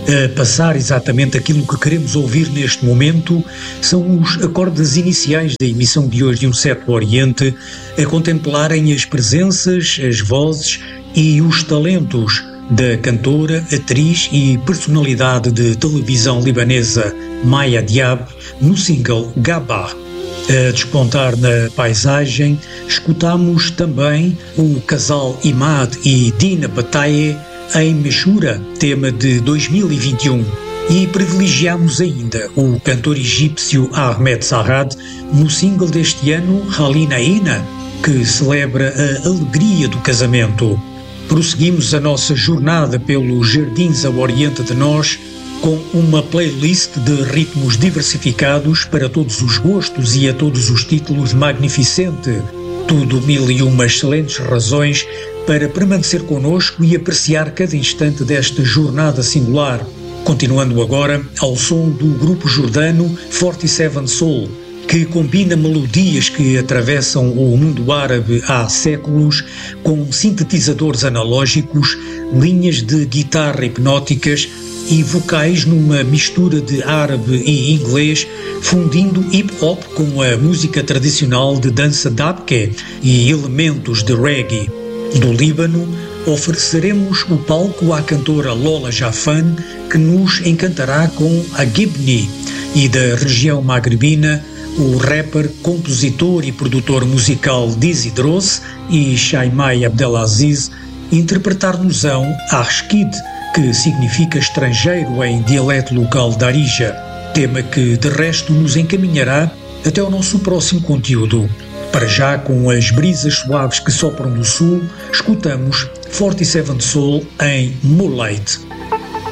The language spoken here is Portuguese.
A passar exatamente aquilo que queremos ouvir neste momento são os acordes iniciais da emissão de hoje de Um Certo Oriente, a contemplarem as presenças, as vozes e os talentos da cantora, atriz e personalidade de televisão libanesa Maya Diab no single Gabah. A despontar na paisagem, escutamos também o casal Imad e Dina Bataye em Meshura, tema de 2021, e privilegiamos ainda o cantor egípcio Ahmed Sarrad no single deste ano Halina Ina, que celebra a alegria do casamento. Prosseguimos a nossa jornada pelos jardins ao oriente de nós com uma playlist de ritmos diversificados para todos os gostos e a todos os títulos magnificente. Tudo mil e uma excelentes razões para permanecer connosco e apreciar cada instante desta jornada singular. Continuando agora ao som do grupo jordano 47 Soul, que combina melodias que atravessam o mundo árabe há séculos com sintetizadores analógicos, linhas de guitarra hipnóticas e vocais numa mistura de árabe e inglês, fundindo hip-hop com a música tradicional de dança dabke e elementos de reggae. Do Líbano, ofereceremos o palco à cantora Lola Jafan, que nos encantará com a Gibni, e da região magrebina, o rapper, compositor e produtor musical Dizzy Dross e Shaimai Abdelaziz interpretar-nos-ão Arshkid, que significa estrangeiro em dialeto local da Arija, tema que de resto nos encaminhará até o nosso próximo conteúdo. Para já, com as brisas suaves que sopram do sul, escutamos 47 Soul em Moonlight.